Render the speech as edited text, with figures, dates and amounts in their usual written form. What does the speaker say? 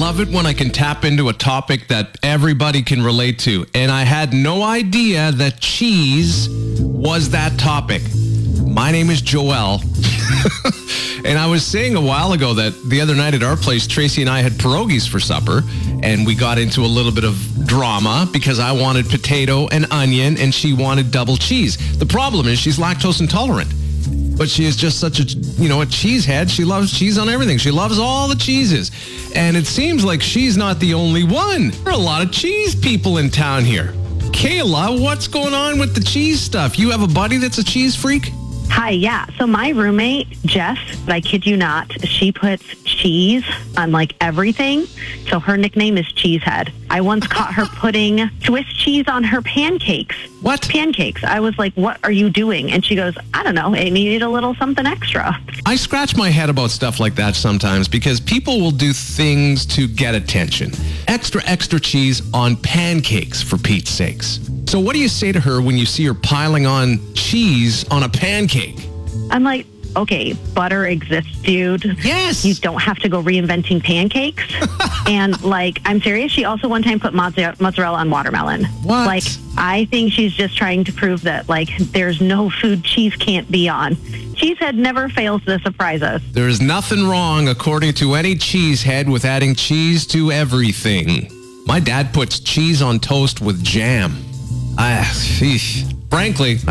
love it when I can tap into a topic that everybody can relate to. And I had no idea that cheese was that topic. My name is Joel. And I was saying a while ago that the other night at our place, Tracy and I had pierogies for supper. And we got into a little bit of drama because I wanted potato and onion and she wanted double cheese. The problem is she's lactose intolerant. But she is just such a cheesehead. She loves cheese on everything. She loves all the cheeses. And it seems like she's not the only one. There are a lot of cheese people in town here. Kayla, what's going on with the cheese stuff? You have a buddy that's a cheese freak? Hi, yeah. So my roommate, Jess, I kid you not, she puts cheese on like everything. So her nickname is Cheesehead. I once caught her putting Swiss cheese on her pancakes. What? Pancakes. I was like, what are you doing? And she goes, I don't know. It needed a little something extra. I scratch my head about stuff like that sometimes because people will do things to get attention. Extra cheese on pancakes, for Pete's sakes. So what do you say to her when you see her piling on cheese on a pancake? I'm like, okay, butter exists, dude. Yes. You don't have to go reinventing pancakes. And like, I'm serious. She also one time put mozzarella on watermelon. What? Like, I think she's just trying to prove that like there's no food cheese can't be on. Cheesehead never fails to surprise us. There is nothing wrong, according to any cheesehead, with adding cheese to everything. My dad puts cheese on toast with jam. Frankly,